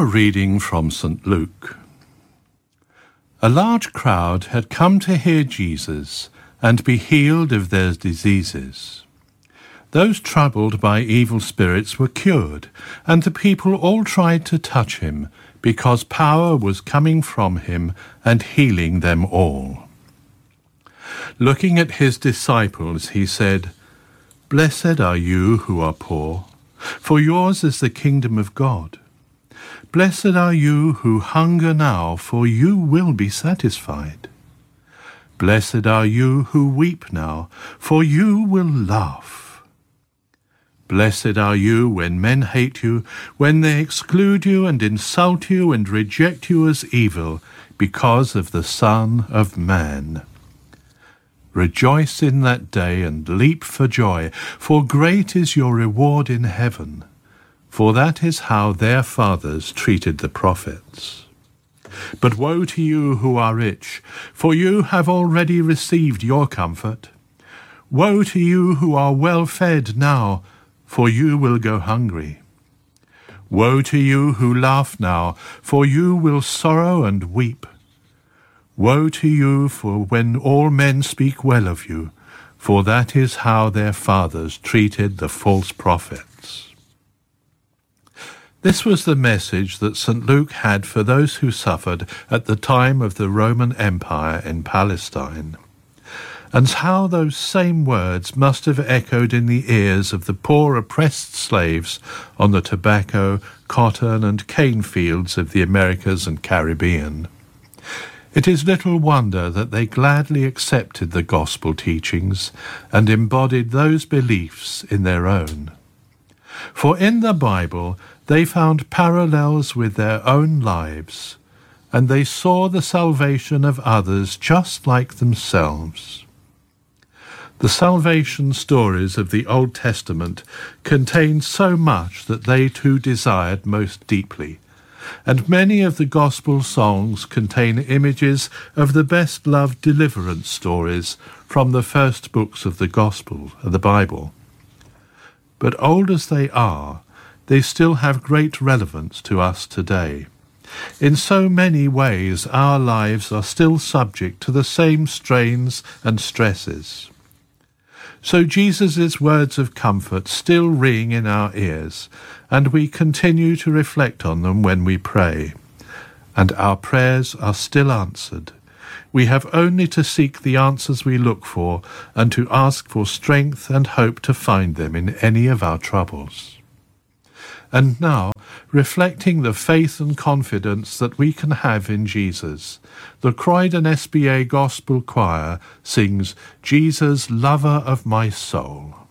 A reading from St. Luke. A large crowd had come to hear Jesus and be healed of their diseases. Those troubled by evil spirits were cured, and the people all tried to touch him, because power was coming from him and healing them all. Looking at his disciples, he said, "Blessed are you who are poor, for yours is the kingdom of God. Blessed are you who hunger now, for you will be satisfied. Blessed are you who weep now, for you will laugh. Blessed are you when men hate you, when they exclude you and insult you and reject you as evil, because of the Son of Man. Rejoice in that day and leap for joy, for great is your reward in heaven. For that is how their fathers treated the prophets. But woe to you who are rich, for you have already received your comfort. Woe to you who are well fed now, for you will go hungry. Woe to you who laugh now, for you will sorrow and weep. Woe to you for when all men speak well of you, for that is how their fathers treated the false prophets." This was the message that St. Luke had for those who suffered at the time of the Roman Empire in Palestine, and how those same words must have echoed in the ears of the poor oppressed slaves on the tobacco, cotton and cane fields of the Americas and Caribbean. It is little wonder that they gladly accepted the gospel teachings and embodied those beliefs in their own. For in the Bible they found parallels with their own lives, and they saw the salvation of others just like themselves. The salvation stories of the Old Testament contain so much that they too desired most deeply, and many of the gospel songs contain images of the best-loved deliverance stories from the first books of the Gospel, of the Bible. But old as they are, they still have great relevance to us today. In so many ways, our lives are still subject to the same strains and stresses. So Jesus' words of comfort still ring in our ears, and we continue to reflect on them when we pray. And our prayers are still answered. We have only to seek the answers we look for, and to ask for strength and hope to find them in any of our troubles. And now, reflecting the faith and confidence that we can have in Jesus, the Croydon SBA Gospel Choir sings, "Jesus, Lover of My Soul."